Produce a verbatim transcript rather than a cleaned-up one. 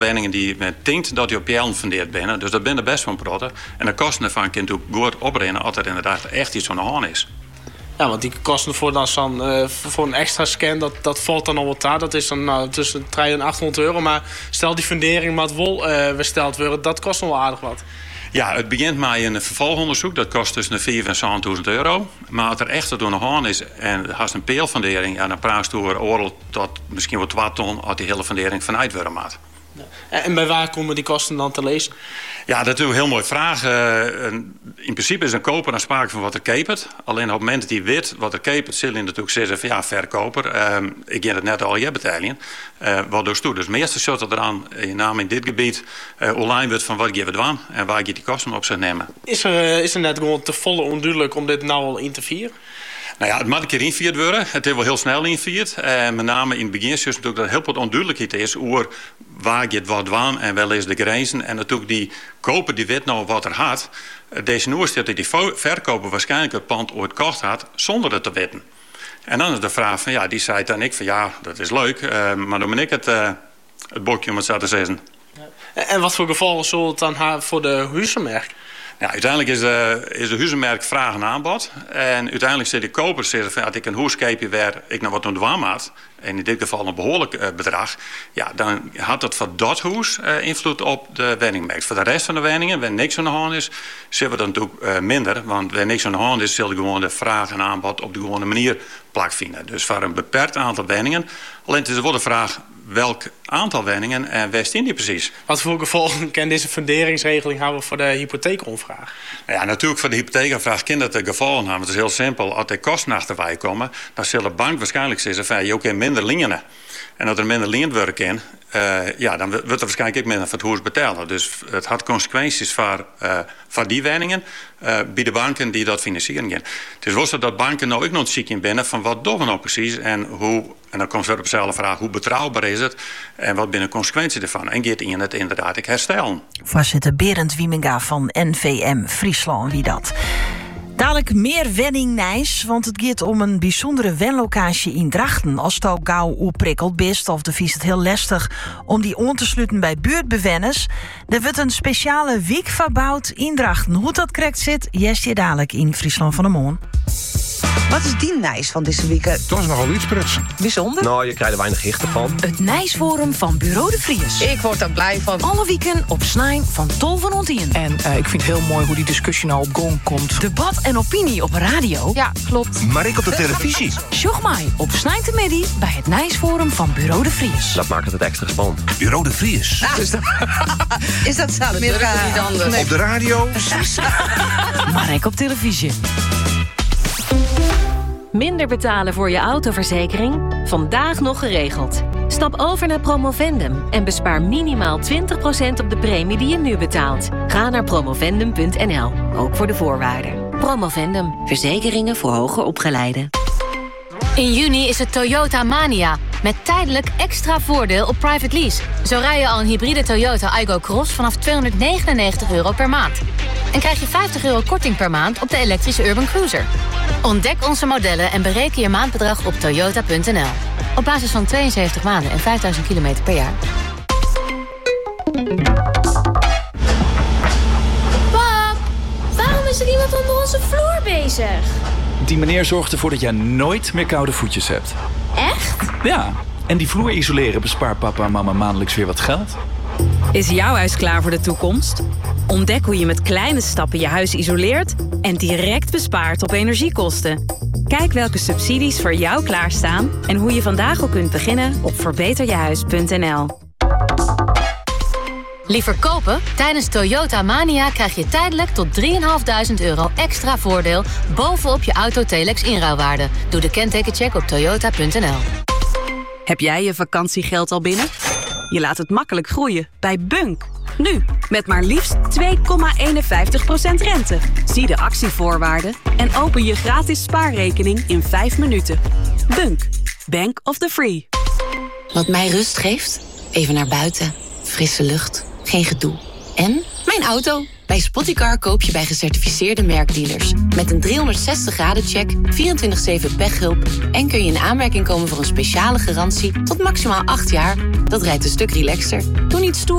Wenningen die met denkt dat je op je fundeerd binnen. Dus dat binnen best van protten. En de kosten ervan kan je natuurlijk goed opbrengen als er inderdaad echt iets aan de hand is. Ja, want die kosten voor, dan, uh, voor een extra scan, dat, dat valt dan al wat aan. Dat is dan nou, tussen driehonderd en achthonderd euro. Maar stel die fundering met wol uh, besteld worden, dat kost nog wel aardig wat. Ja, het begint met een vervolgonderzoek. Dat kost tussen de vijfduizend en zevenduizend euro. Maar als er echt door nog aan is en er is een peelfundering, ja, dan praat je over oorlog tot misschien wel twee ton als die hele fundering vanuit worden maakt. Ja. En bij waar komen die kosten dan te lezen? Ja, dat is natuurlijk een heel mooi vraag. Uh, in principe is een koper aan sprake van wat er kepert. Alleen op het moment dat hij weet wat er kepert, zul je natuurlijk zeggen van ja, verkoper. Uh, ik ken het net al, je betalen. Uh, wat doe je? Dus meestal zult er dan in naam in dit gebied uh, online wordt van wat geven we doen en waar je die kosten op zich nemen. Is er, uh, is er net gewoon te volle onduidelijk om dit nou al in te vieren? Nou ja, het moet een keer invierd worden. Het is wel heel snel invierd. En met name in het begin is natuurlijk dat heel wat onduidelijkheid is over waar je het wat waan en wel is de grenzen. En natuurlijk die koper die weet nou wat er had. Deze nieuwe stelt dat die verkoper waarschijnlijk het pand ooit kocht had zonder het te weten. En dan is de vraag van ja, die zei dan ik van ja, dat is leuk. Uh, maar dan ben ik het, uh, het bokje om het zo te zeggen. Ja. En wat voor gevolgen zal het dan hebben voor de huizenmerk? Ja, uiteindelijk is de, is de huizenmerk vraag en aanbod. En uiteindelijk zit de koper zeggen van als ik een huiskeepje waar ik nou wat aan de waan maak, en in dit geval een behoorlijk uh, bedrag, ja, dan had dat voor dat huis uh, invloed op de woningmarkt. Voor de rest van de woningen, waar niks aan de hand is, zullen we dan natuurlijk uh, minder. Want waar niks aan de hand is, zullen we gewoon de vraag en aanbod op de gewone manier plakvinden. Dus voor een beperkt aantal woningen. Alleen het is wel de vraag welk aantal woningen en waar staan die precies. Wat voor gevolgen kan deze funderingsregeling hebben voor de hypotheekonvraag? Nou ja, natuurlijk voor de hypotheekonvraag kan dat de gevolgen hebben. Het is heel simpel. Als er kosten achterbij komen, dan zal de bank waarschijnlijk zeggen van je ook in minder lenen. En als er minder leend wordt in, uh, ja, dan wordt er waarschijnlijk ook minder voor het huis betalen. Dus het had consequenties voor, uh, voor die woningen uh, bij de banken die dat financieren gaan. Het is wel zo dat banken nou ook nog ziek in binnen van wat doen we nou precies en hoe. En dan komt ze op dezelfde vraag, hoe betrouwbaar is het en wat binnen consequenties ervan? En gaat in het inderdaad ik herstellen. Voorzitter Berend Wieminga van N V M Friesland, wie dat. Dadelijk meer wenningnijs, want het gaat om een bijzondere wenlocatie in Drachten. Als het ook gauw opprikkeld bist of de vies het heel lastig om die aan te sluiten bij buurtbewenners. Er wordt een speciale week verbouwd in Drachten. Hoe dat correct zit, jest je dadelijk in Friesland van de Moon. Wat is die nijs van deze week? Dat is nogal iets prutsen. Bijzonder? Nou, je krijgt er weinig hichten van. Het Nijsforum van Bureau de Vries. Ik word er blij van. Alle weken op Snijn van Tol van Ontien. En uh, ik vind het heel mooi hoe die discussie nou op gang komt. Debat en opinie op radio. Ja, klopt. Maar ik op de televisie. Sjoch mij op Snijn te Middy bij het Nijsforum van Bureau de Vries. Dat maakt het extra spannend. Bureau de Vries. Ah, is dat, is dat zo? Meer uh, niet anders. Op de radio. Maar ik op televisie. Minder betalen voor je autoverzekering? Vandaag nog geregeld. Stap over naar Promovendum en bespaar minimaal twintig procent op de premie die je nu betaalt. Ga naar promovendum punt n l, ook voor de voorwaarden. Promovendum, verzekeringen voor hoger opgeleiden. In juni is het Toyota Mania, met tijdelijk extra voordeel op private lease. Zo rij je al een hybride Toyota Aygo Cross vanaf tweehonderdnegenennegentig euro per maand. En krijg je vijftig euro korting per maand op de elektrische Urban Cruiser. Ontdek onze modellen en bereken je maandbedrag op toyota punt n l. Op basis van tweeënzeventig maanden en vijfduizend kilometer per jaar. Pap, waarom is er iemand onder onze vloer bezig? Die meneer zorgt ervoor dat jij nooit meer koude voetjes hebt. Echt? Ja, en die vloer isoleren bespaart papa en mama maandelijks weer wat geld. Is jouw huis klaar voor de toekomst? Ontdek hoe je met kleine stappen je huis isoleert en direct bespaart op energiekosten. Kijk welke subsidies voor jou klaarstaan en hoe je vandaag al kunt beginnen op verbeter je huis punt n l. Liever kopen? Tijdens Toyota Mania krijg je tijdelijk tot drieduizend vijfhonderd euro extra voordeel bovenop je auto Telex inruilwaarde. Doe de kentekencheck op toyota punt n l. Heb jij je vakantiegeld al binnen? Je laat het makkelijk groeien bij Bunk. Nu, met maar liefst twee komma eenenvijftig procent rente. Zie de actievoorwaarden en open je gratis spaarrekening in vijf minuten. Bunk, Bank of the Free. Wat mij rust geeft? Even naar buiten. Frisse lucht, geen gedoe. En mijn auto. Bij Spottycar koop je bij gecertificeerde merkdealers. Met een driehonderdzestig graden check, vierentwintig zeven pechhulp... en kun je in aanmerking komen voor een speciale garantie tot maximaal acht jaar. Dat rijdt een stuk relaxer. Doe niet stoer.